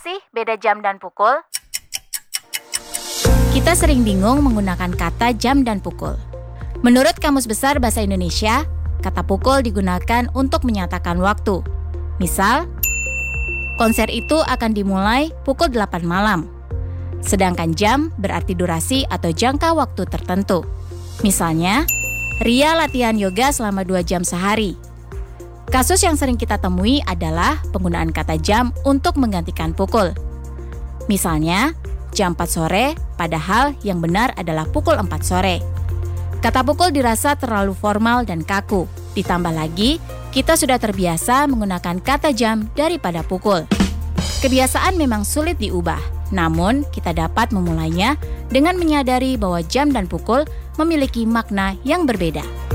sih beda jam dan pukul? Kita sering bingung menggunakan kata jam dan pukul. Menurut Kamus Besar Bahasa Indonesia, kata pukul digunakan untuk menyatakan waktu. Misal, konser itu akan dimulai pukul 8 malam. Sedangkan jam berarti durasi atau jangka waktu tertentu. Misalnya, Ria latihan yoga selama 2 jam sehari. Kasus yang sering kita temui adalah penggunaan kata jam untuk menggantikan pukul. Misalnya, jam 4 sore, padahal yang benar adalah pukul 4 sore. Kata pukul dirasa terlalu formal dan kaku. Ditambah lagi, kita sudah terbiasa menggunakan kata jam daripada pukul. Kebiasaan memang sulit diubah, namun kita dapat memulainya dengan menyadari bahwa jam dan pukul memiliki makna yang berbeda.